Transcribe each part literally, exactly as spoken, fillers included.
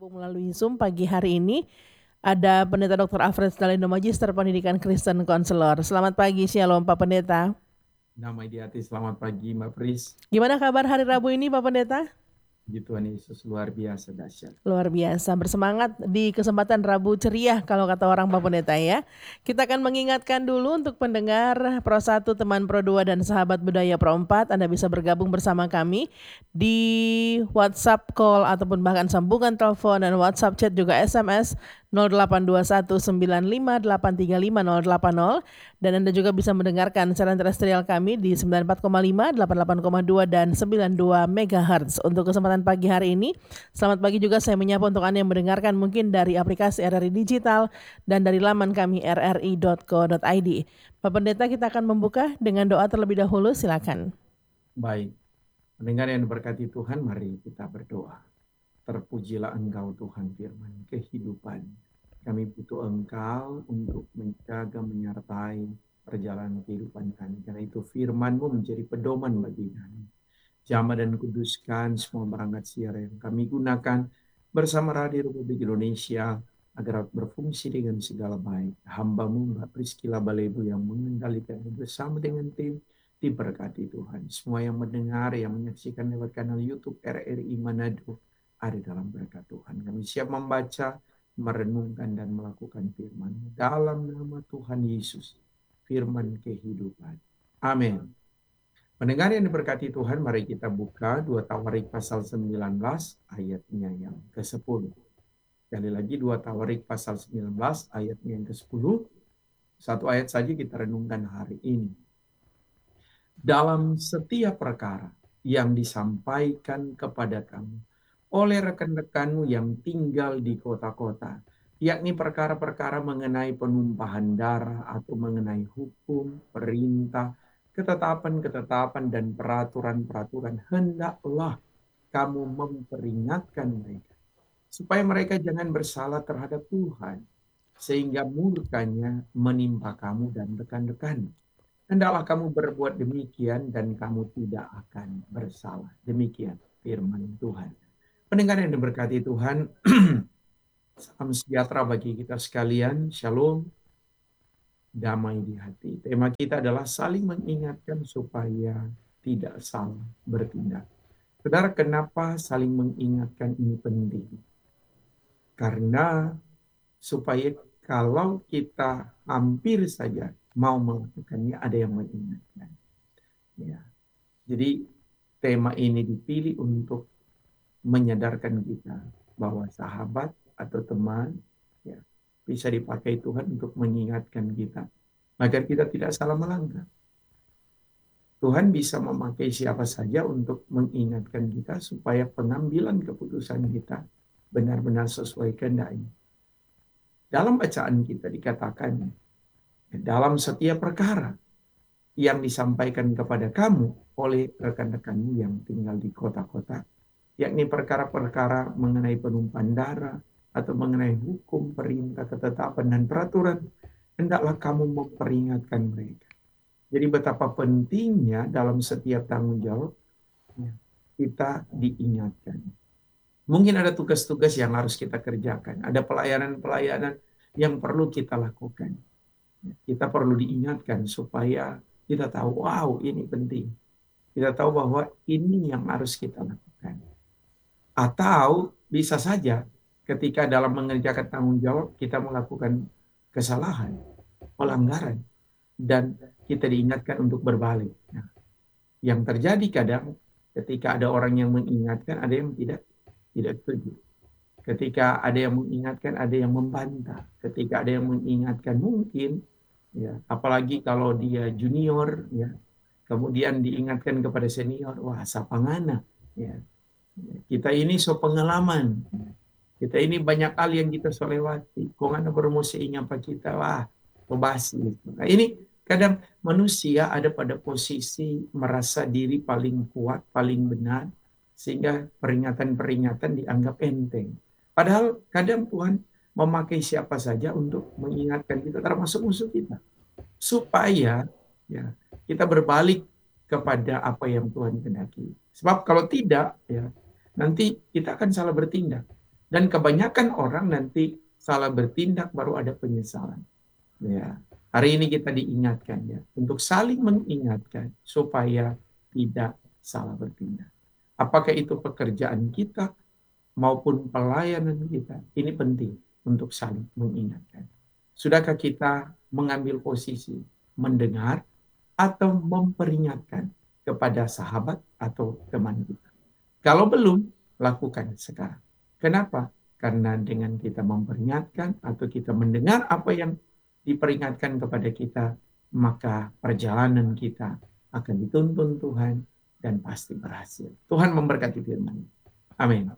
bergabung melalui Zoom pagi hari ini. Ada Pendeta doktor Alfred Stalino Magister Pendidikan Kristen Konselor. Selamat pagi, Shalom Pak Pendeta. Damai di hati, selamat pagi Mbak Pris. Gimana kabar hari Rabu ini Pak Pendeta? Puji Tuhan Yesus, luar biasa dahsyat. Luar biasa, bersemangat di kesempatan Rabu ceria kalau kata orang Pak Pendeta ya. Kita akan mengingatkan dulu untuk pendengar Pro satu, Teman Pro dua, dan Sahabat Budaya Pro empat. Anda bisa bergabung bersama kami di WhatsApp call ataupun bahkan sambungan telepon dan WhatsApp chat juga S M S nol delapan dua satu sembilan lima delapan tiga lima nol delapan nol. Dan Anda juga bisa mendengarkan siaran terestrial kami di sembilan puluh empat koma lima, delapan puluh delapan koma dua, dan sembilan puluh dua megahertz. Untuk kesempatan pagi hari ini, selamat pagi juga saya menyapa untuk Anda yang mendengarkan mungkin dari aplikasi R R I Digital dan dari laman kami r r i dot co dot i d. Pak Pendeta, kita akan membuka dengan doa terlebih dahulu, silakan. Baik, pendengar yang diberkati Tuhan, mari kita berdoa. Terpujilah Engkau Tuhan firman kehidupan. Kami butuh Engkau untuk menjaga, menyertai perjalanan kehidupan kami. Karena itu firman-Mu menjadi pedoman bagi kami. Jamah dan kuduskan semua perangkat siar yang kami gunakan bersama Radio Republik Indonesia agar berfungsi dengan segala baik. Hamba-Mu Mbak Priscila Balebu yang mengendalikan bersama dengan tim, diberkati Tuhan. Semua yang mendengar, yang menyaksikan lewat kanal YouTube R R I Manado, ada dalam berkat Tuhan. Kami siap membaca, merenungkan, dan melakukan firman dalam nama Tuhan Yesus, firman kehidupan. Amin. Pendengar yang diberkati Tuhan, mari kita buka dua Tawarik pasal sembilan belas ayatnya yang kesepuluh. Sekali lagi dua Tawarik pasal sembilan belas ayatnya yang kesepuluh. Satu ayat saja kita renungkan hari ini. Dalam setiap perkara yang disampaikan kepada kamu oleh rekan-rekanmu yang tinggal di kota-kota, yakni perkara-perkara mengenai penumpahan darah atau mengenai hukum, perintah, ketetapan-ketetapan dan peraturan-peraturan, hendaklah kamu memperingatkan mereka, supaya mereka jangan bersalah terhadap Tuhan, sehingga murkanya menimpa kamu dan rekan-rekanmu. Hendaklah kamu berbuat demikian dan kamu tidak akan bersalah. Demikian firman Tuhan. Pendengar yang diberkati Tuhan, salam sejahtera bagi kita sekalian. Shalom. Damai di hati. Tema kita adalah saling mengingatkan supaya tidak salah bertindak. Saudara, kenapa saling mengingatkan ini penting? Karena supaya kalau kita hampir saja mau melakukannya, ada yang mengingatkan. Ya. Jadi tema ini dipilih untuk menyadarkan kita bahwa sahabat atau teman ya, bisa dipakai Tuhan untuk mengingatkan kita agar kita tidak salah melangkah. Tuhan bisa memakai siapa saja untuk mengingatkan kita supaya pengambilan keputusan kita benar-benar sesuai kehendaknya. Dalam bacaan kita dikatakan, dalam setiap perkara yang disampaikan kepada kamu oleh rekan-rekanmu yang tinggal di kota-kota, yakni perkara-perkara mengenai penumpahan darah atau mengenai hukum, perintah, ketetapan, dan peraturan, hendaklah kamu memperingatkan mereka. Jadi betapa pentingnya dalam setiap tanggung jawab kita diingatkan. Mungkin ada tugas-tugas yang harus kita kerjakan, ada pelayanan-pelayanan yang perlu kita lakukan. Kita perlu diingatkan supaya kita tahu, wow, ini penting. Kita tahu bahwa ini yang harus kita lakukan. Atau bisa saja ketika dalam mengerjakan tanggung jawab kita melakukan kesalahan, pelanggaran, dan kita diingatkan untuk berbalik. Nah, yang terjadi kadang ketika ada orang yang mengingatkan, ada yang tidak tidak setuju. Ketika ada yang mengingatkan, ada yang membantah. Ketika ada yang mengingatkan, mungkin ya, apalagi kalau dia junior, ya, kemudian diingatkan kepada senior, wah sapangana, ya. Kita ini so pengalaman, kita ini banyak hal yang kita so lewati. Kok ada bermusiknya apa kita, wah pebasi. Nah, ini kadang manusia ada pada posisi merasa diri paling kuat, paling benar, sehingga peringatan-peringatan dianggap enteng. Padahal kadang Tuhan memakai siapa saja untuk mengingatkan kita, termasuk musuh kita, supaya ya kita berbalik kepada apa yang Tuhan kehendaki. Sebab kalau tidak, ya nanti kita akan salah bertindak. Dan kebanyakan orang nanti salah bertindak baru ada penyesalan. Ya, hari ini kita diingatkan ya untuk saling mengingatkan supaya tidak salah bertindak. Apakah itu pekerjaan kita maupun pelayanan kita, ini penting untuk saling mengingatkan. Sudahkah kita mengambil posisi mendengar atau memperingatkan kepada sahabat atau teman kita? Kalau belum, lakukan sekarang. Kenapa? Karena dengan kita memperingatkan atau kita mendengar apa yang diperingatkan kepada kita, maka perjalanan kita akan dituntun Tuhan dan pasti berhasil. Tuhan memberkati firman. Amin.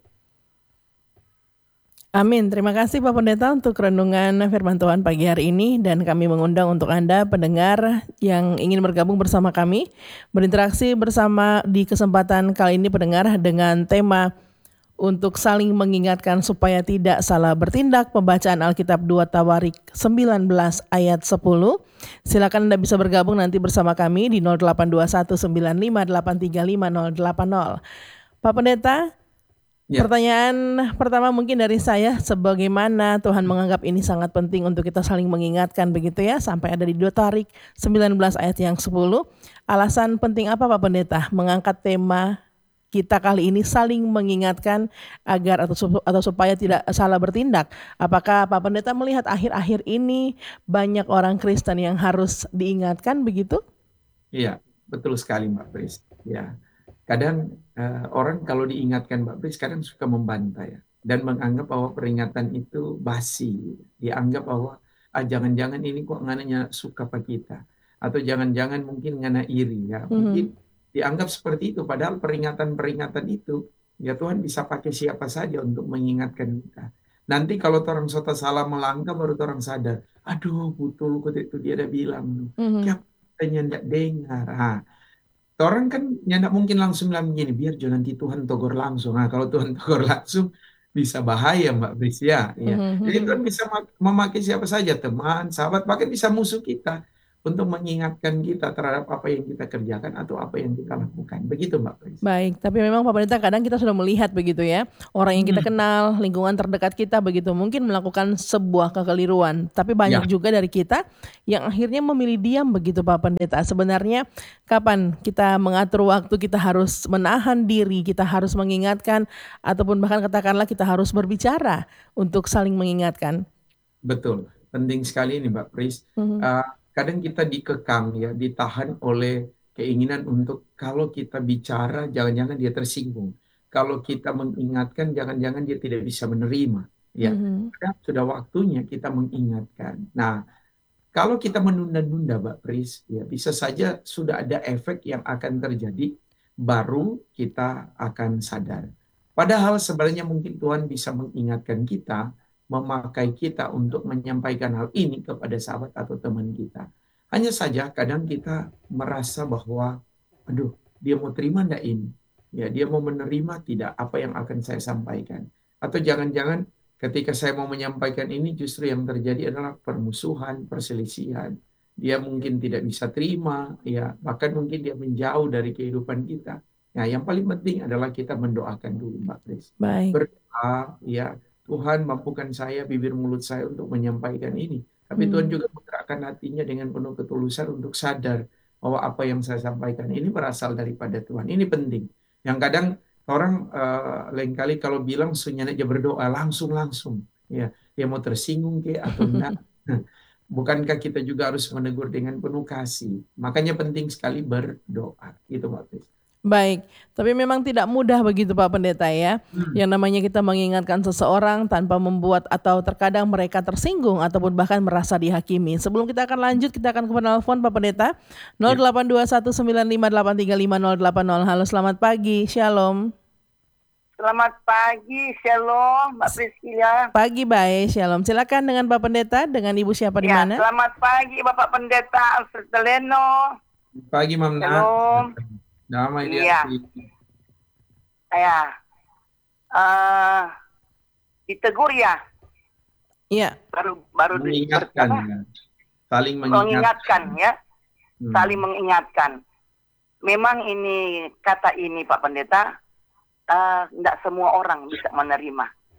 Amin. Terima kasih Pak Pendeta untuk renungan firman Tuhan pagi hari ini, dan kami mengundang untuk Anda pendengar yang ingin bergabung bersama kami, berinteraksi bersama di kesempatan kali ini pendengar dengan tema untuk saling mengingatkan supaya tidak salah bertindak, pembacaan Alkitab dua Tawarik sembilan belas ayat sepuluh. Silakan Anda bisa bergabung nanti bersama kami di nol delapan dua satu sembilan lima delapan tiga lima nol delapan nol. Pak Pendeta, Ya. pertanyaan pertama mungkin dari saya, sebagaimana Tuhan menganggap ini sangat penting untuk kita saling mengingatkan begitu ya, sampai ada di dua Tawarik sembilan belas ayat yang sepuluh. Alasan penting apa Pak Pendeta mengangkat tema kita kali ini saling mengingatkan agar atau, atau supaya tidak salah bertindak? Apakah Pak Pendeta melihat akhir-akhir ini banyak orang Kristen yang harus diingatkan begitu? Iya, betul sekali Mbak Pris. Ya. Kadang uh, orang kalau diingatkan Mbak Pris kadang suka membantah ya, dan menganggap bahwa peringatan itu basi. Dianggap bahwa ah, jangan-jangan ini kok ngananya suka pak kita, atau jangan-jangan mungkin ngana iri ya. Mhm. Mungkin dianggap seperti itu, padahal peringatan-peringatan itu ya Tuhan bisa pakai siapa saja untuk mengingatkan kita. Nanti kalau orang sota salah melangkah baru orang sadar, aduh betul kok itu dia ada bilang, Mhm. kayak nyandak dengar. Ah, orang kan nyandak mungkin langsung bilang begini, biar jangan nanti Tuhan tegur langsung. Nah, kalau Tuhan tegur langsung bisa bahaya Mbak Pris ya. Ya. Mhm. Jadi Tuhan bisa memakai siapa saja, teman, sahabat, bahkan bisa musuh kita untuk mengingatkan kita terhadap apa yang kita kerjakan atau apa yang kita lakukan. Begitu Mbak Pris. Baik, tapi memang Pak Pendeta kadang kita sudah melihat begitu ya, orang yang kita Hmm. kenal, lingkungan terdekat kita begitu mungkin melakukan sebuah kekeliruan. Tapi banyak Ya. juga dari kita yang akhirnya memilih diam begitu Pak Pendeta. Sebenarnya kapan kita mengatur waktu, kita harus menahan diri, kita harus mengingatkan, ataupun bahkan katakanlah kita harus berbicara untuk saling mengingatkan? Betul, penting sekali ini Mbak Pris. Mhm. Uh, kadang kita dikekang ya, ditahan oleh keinginan untuk kalau kita bicara jangan-jangan dia tersinggung. Kalau kita mengingatkan jangan-jangan dia tidak bisa menerima. Ya, Mhm. kadang sudah waktunya kita mengingatkan. Nah, kalau kita menunda-nunda Mbak Pris, ya bisa saja sudah ada efek yang akan terjadi, baru kita akan sadar. Padahal sebenarnya mungkin Tuhan bisa mengingatkan kita, memakai kita untuk menyampaikan hal ini kepada sahabat atau teman kita. Hanya saja kadang kita merasa bahwa, aduh, dia mau terima enggak ini? Ya, dia mau menerima tidak apa yang akan saya sampaikan? Atau jangan-jangan ketika saya mau menyampaikan ini justru yang terjadi adalah permusuhan, perselisihan. Dia mungkin tidak bisa terima, ya bahkan mungkin dia menjauh dari kehidupan kita. Nah, yang paling penting adalah kita mendoakan dulu, Mbak Pris. Baik. Berdoa, ya Tuhan mampukan saya, bibir mulut saya untuk menyampaikan ini. Tapi Tuhan Hmm. juga menggerakkan hatinya dengan penuh ketulusan untuk sadar bahwa apa yang saya sampaikan ini berasal daripada Tuhan. Ini penting. Yang kadang orang uh, lain kali kalau bilang sunyanya aja berdoa langsung-langsung. Ya, dia mau tersinggung ke atau enggak. Bukankah kita juga harus menegur dengan penuh kasih? Makanya penting sekali berdoa. Itu Mbak Pris. Baik, tapi memang tidak mudah begitu Pak Pendeta ya. Hmm. Yang namanya kita mengingatkan seseorang tanpa membuat atau terkadang mereka tersinggung ataupun bahkan merasa dihakimi. Sebelum kita akan lanjut, kita akan ke penelpon Pak Pendeta. nol delapan dua satu sembilan lima delapan tiga lima nol delapan nol. Halo, selamat pagi. Shalom. Selamat pagi, Shalom, Mbak Priscilla. Pagi, baik, Shalom. Silakan dengan Pak Pendeta, dengan Ibu siapa di Ya, mana? selamat pagi Bapak Pendeta Alfredeleno. Pagi Mam Nat. Shalom. Damai dia. Iya. Ya, uh, ditegur ya. Iya. Baru baru di- Mengingatkan. apa? Ya. Saling mengingatkan. mengingatkan ya, Hmm. saling mengingatkan. Memang ini kata ini Pak Pendeta, uh, tidak semua orang bisa menerima.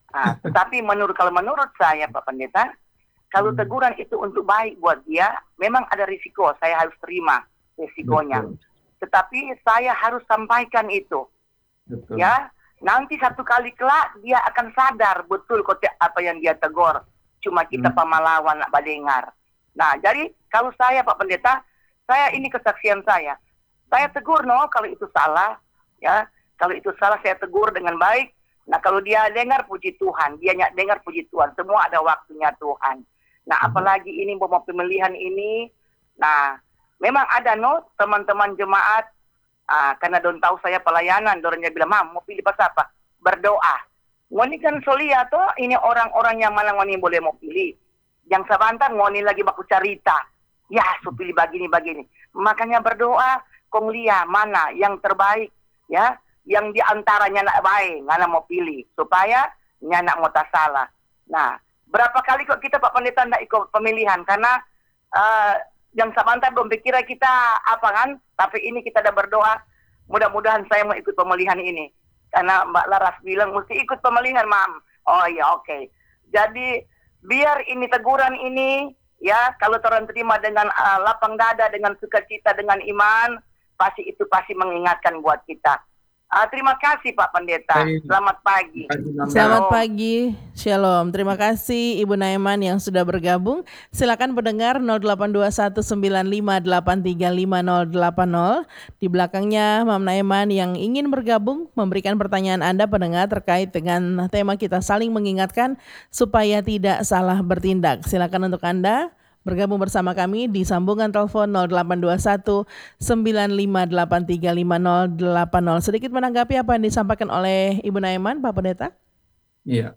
Ah, tetapi menurut kalau menurut saya Pak Pendeta, kalau Hmm, teguran itu untuk baik buat dia, memang ada risiko. Saya harus terima risikonya. betul, Tetapi saya harus sampaikan itu, betul. ya. Nanti satu kali kelak dia akan sadar betul kote apa yang dia tegur. Cuma kita Hmm, pemalawan nak badengar. Nah, jadi kalau saya Pak Pendeta, saya ini kesaksian saya. Saya tegur no kalau itu salah, ya. Kalau itu salah saya tegur dengan baik. Nah, kalau dia dengar puji Tuhan, dia nyak dengar puji Tuhan. Semua ada waktunya Tuhan. Nah, betul. apalagi ini mau pemilihan ini. Nah, memang ada no teman-teman jemaat, ah, karena don tahu saya pelayanan, dorangnya bilang, "Mam, mau pilih pas apa?" Berdoa. Ngoni kan solia toh, ini orang-orang yang mana ngoni boleh mau pilih. Yang sebentar ngoni lagi baku cerita. Ya, so pilih begini-begini. Makanya berdoa, kong lihat mana yang terbaik, ya, yang diantaranya nak baik, ngana mau pilih, supaya nyana mau tak salah. Nah, berapa kali kok kita Pak Pendeta ndak ikut pemilihan, karena uh, yang sebentar belum pikir kita apa kan, tapi ini kita ada berdoa, mudah-mudahan saya mau ikut pemilihan ini. Karena Mbak Laras bilang mesti ikut pemilihan, Mam. Oh iya, oke. Okay. Jadi biar ini teguran ini, ya, kalau orang terima dengan uh, lapang dada, dengan sukacita, dengan iman, pasti itu pasti mengingatkan buat kita. Uh, terima kasih Pak Pendeta. Baik, Selamat pagi. terima kasih Mama. Selamat Shalom. pagi, Shalom. Terima kasih Ibu Naiman yang sudah bergabung. Silakan pendengar nol delapan dua satu sembilan lima delapan tiga lima nol delapan nol. Di belakangnya Mam Naiman yang ingin bergabung memberikan pertanyaan Anda pendengar terkait dengan tema kita saling mengingatkan supaya tidak salah bertindak. Silakan untuk Anda bergabung bersama kami di sambungan telepon nol delapan dua satu sembilan lima delapan tiga lima nol delapan nol. Sedikit menanggapi apa yang disampaikan oleh Ibu Naiman, Pak Pendeta. Iya,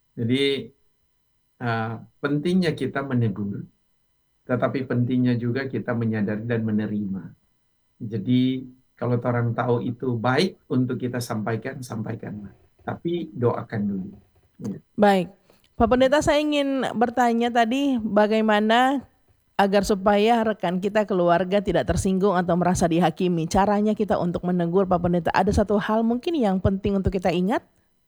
jadi uh, pentingnya kita menegur, tetapi pentingnya juga kita menyadari dan menerima. Jadi kalau orang tahu itu baik untuk kita sampaikan, sampaikanlah. Tapi doakan dulu. Ya. Baik, Pak Pendeta, saya ingin bertanya tadi bagaimana agar supaya rekan kita keluarga tidak tersinggung atau merasa dihakimi. Caranya kita untuk menegur, Pak Pendeta. Ada satu hal mungkin yang penting untuk kita ingat?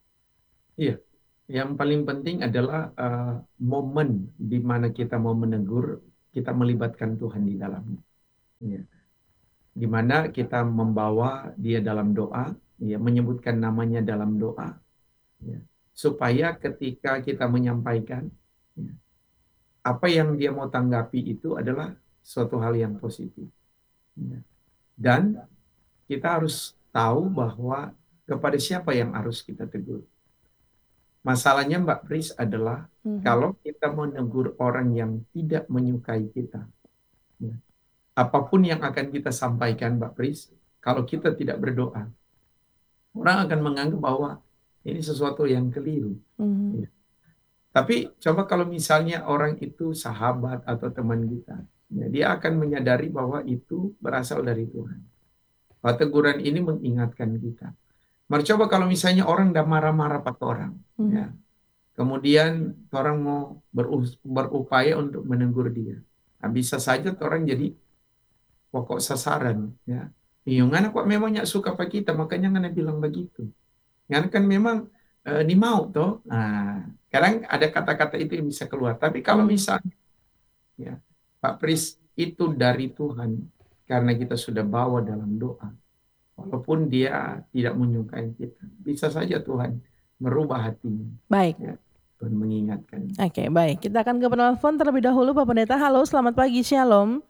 Iya, yang paling penting adalah uh, momen di mana kita mau menegur, kita melibatkan Tuhan di dalamnya. Ya. Di mana kita membawa dia dalam doa, ya, menyebutkan namanya dalam doa, ya, supaya ketika kita menyampaikan, ya, apa yang dia mau tanggapi itu adalah suatu hal yang positif. Ya. Dan kita harus tahu bahwa kepada siapa yang harus kita tegur. Masalahnya Mbak Pris adalah Mhm. kalau kita menegur orang yang tidak menyukai kita, ya, apapun yang akan kita sampaikan Mbak Pris, kalau kita tidak berdoa, orang akan menganggap bahwa ini sesuatu yang keliru. Mhm. Ya. Tapi coba kalau misalnya orang itu sahabat atau teman kita, ya, dia akan menyadari bahwa itu berasal dari Tuhan. Bahwa teguran ini mengingatkan kita. Mari coba kalau misalnya orang udah marah-marah pada orang, Mhm. ya, kemudian orang mau berus- berupaya untuk menegur dia. Nah, bisa saja orang jadi pokok sasaran, ya. Iya, ngana kok memang nggak suka pak kita, makanya ngana bilang begitu. Ngana kan memang eh, ini mau toh. Nah, kadang ada kata-kata itu yang bisa keluar. Tapi kalau Mhm. misalnya, ya, Pak Pris itu dari Tuhan, karena kita sudah bawa dalam doa, walaupun dia tidak menyukai kita, bisa saja Tuhan merubah hatinya. Baik. Ya, Tuhan mengingatkan. Oke, baik. Kita akan ke penelpon terlebih dahulu, Pak Pendeta. Halo, selamat pagi, Shalom.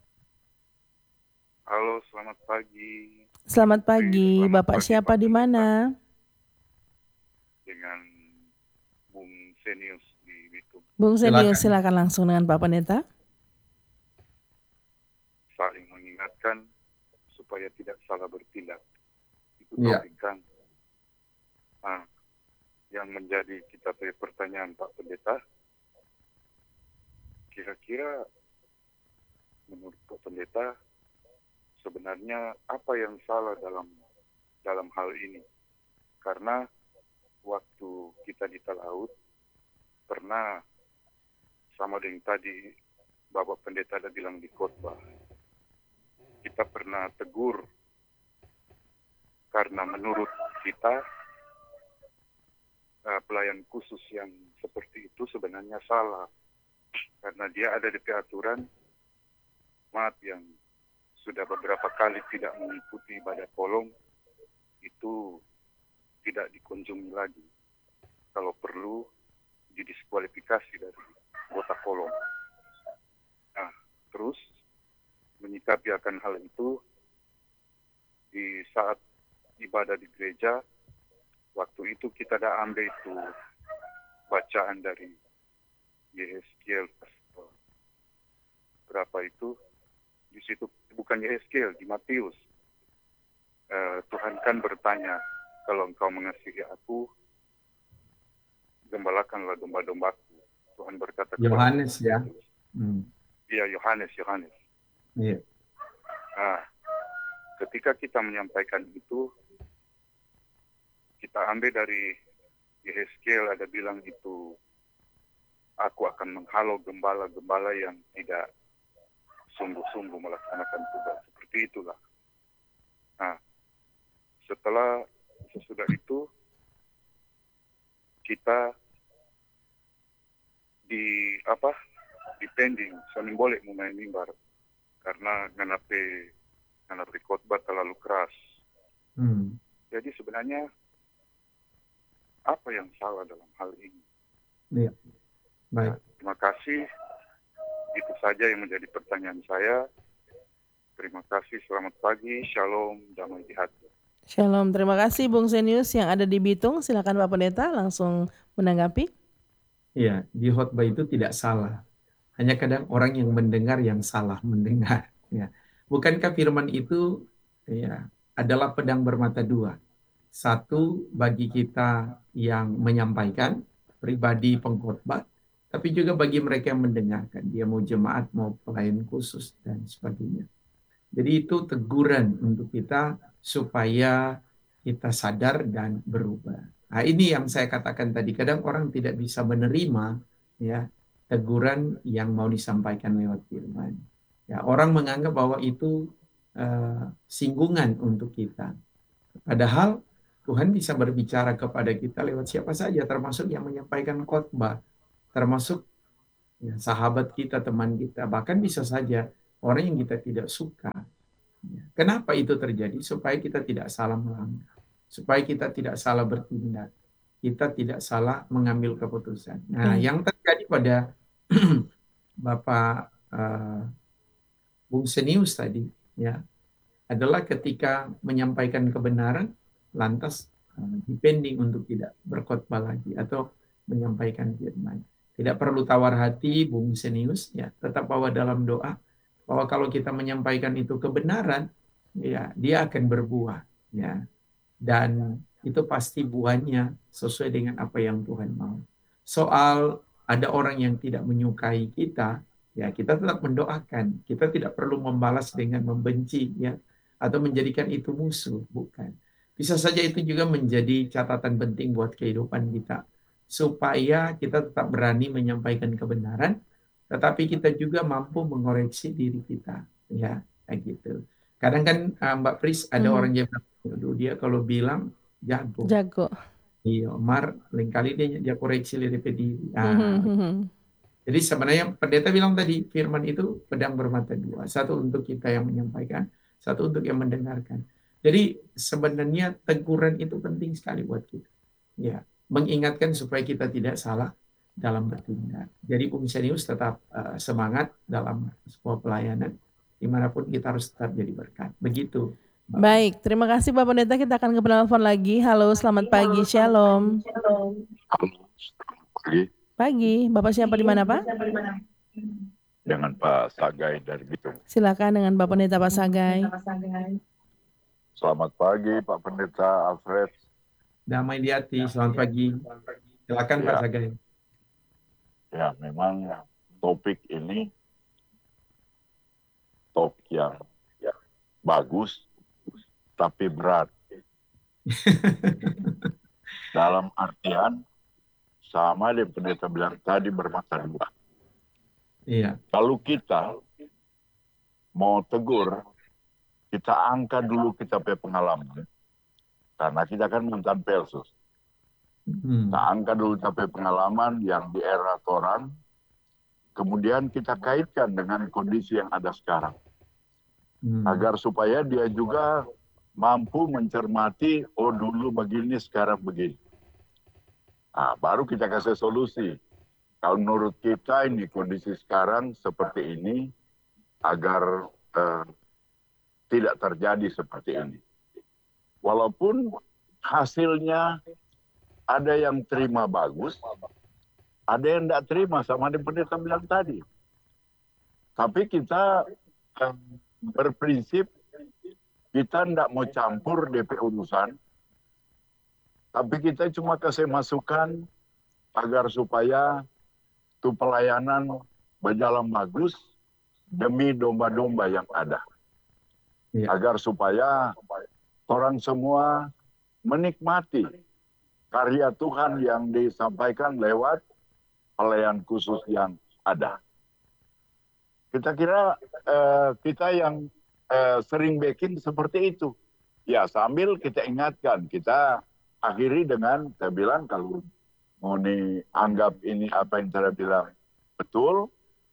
Halo, selamat pagi. Selamat Putri, pagi, selamat Bapak pagi, siapa Pak di Pendeta. mana? Dengan Bung Senius di Bitung. Bung Senius, Silakan. silakan langsung dengan Pak Pendeta. Saling mengingatkan supaya tidak salah bertindak. Itu Iya. topik kan. Nah, yang menjadi kita punya pertanyaan Pak Pendeta, kira-kira menurut Pak Pendeta sebenarnya apa yang salah dalam dalam hal ini? Karena waktu kita di Talaut pernah sama dengan tadi Bapak Pendeta ada bilang di khotbah, kita pernah tegur karena menurut kita uh, pelayan khusus yang seperti itu sebenarnya salah. Karena dia ada di aturan jemaat yang sudah beberapa kali tidak mengikuti ibadah kolong, itu tidak dikunjungi lagi. Kalau perlu, didiskualifikasi dari anggota kolong. Nah, terus menyikapi akan hal itu, di saat ibadah di gereja, waktu itu kita dah ambil itu bacaan dari Yehezkiel pasal berapa itu, di situ bukan Yehezkiel, di Matius. Uh, Tuhan kan bertanya, kalau engkau mengasihi aku, gembalakanlah domba-dombaku. Tuhan berkata kepada Yohanes ya. Hmm. Iya, Yohanes, Yohanes. Iya. Nah, ketika kita menyampaikan itu, kita ambil dari Yehezkiel, ada bilang itu, aku akan menghalau gembala-gembala yang tidak sungguh-sungguh melaksanakan tugas. Seperti itulah. Nah, setelah sesudah itu, kita di apa depending saling boleh memain mimbar karena nganape nganape khotbah terlalu keras. Hmm. Jadi sebenarnya apa yang salah dalam hal ini? Iya. Baik. Nah, terima kasih. Itu saja yang menjadi pertanyaan saya. Terima kasih. Selamat pagi. Shalom. Damai di hati. Shalom, terima kasih Bung Zenius yang ada di Bitung. Silakan Pak Pendeta langsung menanggapi. Iya, di khotbah itu tidak salah. Hanya kadang orang yang mendengar yang salah mendengar. Ya. Bukankah firman itu ya adalah pedang bermata dua? Satu bagi kita yang menyampaikan, pribadi pengkhotbah, tapi juga bagi mereka yang mendengarkan. Dia mau jemaat, mau pelayan khusus, dan sebagainya. Jadi itu teguran untuk kita supaya kita sadar dan berubah. Nah, ini yang saya katakan tadi, kadang orang tidak bisa menerima ya teguran yang mau disampaikan lewat firman. Ya, orang menganggap bahwa itu uh, singgungan untuk kita. Padahal Tuhan bisa berbicara kepada kita lewat siapa saja, termasuk yang menyampaikan khotbah, termasuk ya, sahabat kita, teman kita, bahkan bisa saja orang yang kita tidak suka. Kenapa itu terjadi? Supaya kita tidak salah melangkah, supaya kita tidak salah bertindak, kita tidak salah mengambil keputusan. Nah, Baik. yang terjadi pada Bapak uh, Bung Zenius tadi, ya, adalah ketika menyampaikan kebenaran, lantas uh, depending untuk tidak berkhotbah lagi atau menyampaikan firman. Tidak perlu tawar hati, Bung Zenius, ya, tetap bawa dalam doa bahwa kalau kita menyampaikan itu kebenaran, ya, dia akan berbuah, ya, dan itu pasti buahnya sesuai dengan apa yang Tuhan mau. Soal ada orang yang tidak menyukai kita, ya, kita tetap mendoakan. Kita tidak perlu membalas dengan membenci, ya, atau menjadikan itu musuh, bukan. Bisa saja itu juga menjadi catatan penting buat kehidupan kita, supaya kita tetap berani menyampaikan kebenaran, tetapi kita juga mampu mengoreksi diri kita, ya, kayak gitu. Kadang kan uh, Mbak Pris ada Mhm. orang yang bilang, dia kalau bilang jago. Jago. Iya, Mar, lain kali dia dia koreksi diri diri. Nah, Mhm. jadi sebenarnya pendeta bilang tadi firman itu pedang bermata dua, satu untuk kita yang menyampaikan, satu untuk yang mendengarkan. Jadi sebenarnya teguran itu penting sekali buat kita, ya, mengingatkan supaya kita tidak salah dalam bertindak. Jadi Bung Zenius tetap uh, semangat dalam sebuah pelayanan, dimanapun kita harus tetap jadi berkat. Begitu. Mbak. Baik, terima kasih Pak Pendeta. Kita akan ke penelpon lagi. Halo, selamat pagi. Shalom. Halo, selamat pagi. Pagi, Bapak siapa di mana Pak? Dengan Pak Sagai dari Bitung. Silakan dengan Bapak Pendeta Pak Sagai. Selamat pagi Pak Pendeta Alfred. Damai di hati, selamat pagi. Silakan Pak Ya. Sagai. Ya, memang topik ini topik yang ya, bagus, tapi berat. Dalam artian, sama yang pendeta bilang tadi, bermata dua. Iya. Kalau kita mau tegur, kita angkat dulu kita punya pengalaman. Karena kita kan mantan Persus. Hmm. Kita angkat dulu sampai pengalaman yang di era Toran, kemudian kita kaitkan dengan kondisi yang ada sekarang. Hmm. Agar supaya dia juga mampu mencermati, oh dulu begini, sekarang begini. Nah, baru kita kasih solusi. Kalau menurut kita ini kondisi sekarang seperti ini, agar eh, tidak terjadi seperti ini. Walaupun hasilnya ada yang terima bagus, ada yang tidak terima, sama yang pendeta bilang tadi. Tapi kita eh, berprinsip, kita tidak mau campur D P urusan, tapi kita cuma kasih masukan agar supaya itu pelayanan berjalan bagus demi domba-domba yang ada. Ya. Agar supaya orang semua menikmati karya Tuhan yang disampaikan lewat pelayan khusus yang ada. Kita kira eh, kita yang eh, sering backing seperti itu. Ya, sambil kita ingatkan, kita akhiri dengan, saya bilang kalau mau dianggap ini apa yang saya bilang betul,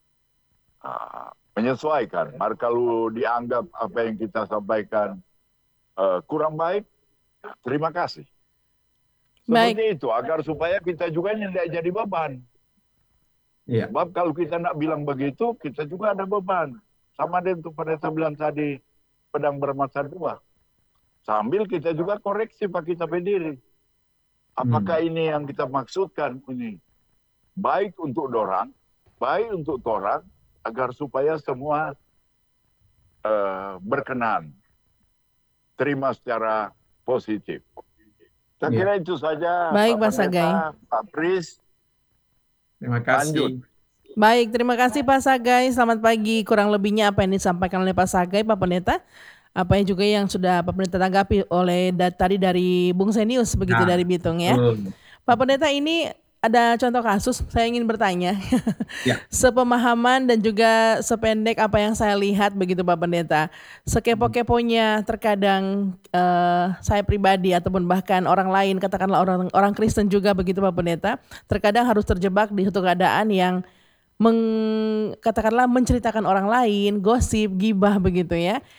uh, menyesuaikan. Maka kalau dianggap apa yang kita sampaikan uh, kurang baik, terima kasih. Seperti Baik. itu, agar supaya kita juga tidak jadi beban. Ya. Sebab kalau kita nak bilang begitu, kita juga ada beban. Sama dengan itu pada saya bilang tadi, pedang bermata dua. Sambil kita juga koreksi pak kita berdiri. Apakah hmm. ini yang kita maksudkan ini? Baik untuk dorang, baik untuk torang, agar supaya semua uh, berkenan. Terima secara positif. Saya kira itu saja. Baik, Pak Pendeta, Sagai. Pak Pris. Terima kasih. Lanjut. Baik, terima kasih Pak Sagai. Selamat pagi. Kurang lebihnya apa yang disampaikan oleh Pak Sagai, Pak Pendeta. Apa yang juga yang sudah Pak Pendeta tanggapi oleh da- tadi dari Bung Senius, begitu Nah, dari Bitung ya. betul. Pak Pendeta, ini ada contoh kasus, saya ingin bertanya. Ya. Sepemahaman dan juga sependek apa yang saya lihat begitu Pak Pendeta. Sekepo-keponya terkadang eh, saya pribadi ataupun bahkan orang lain, katakanlah orang orang Kristen juga begitu Pak Pendeta, terkadang harus terjebak di satu keadaan yang meng, katakanlah menceritakan orang lain, gosip, gibah begitu ya.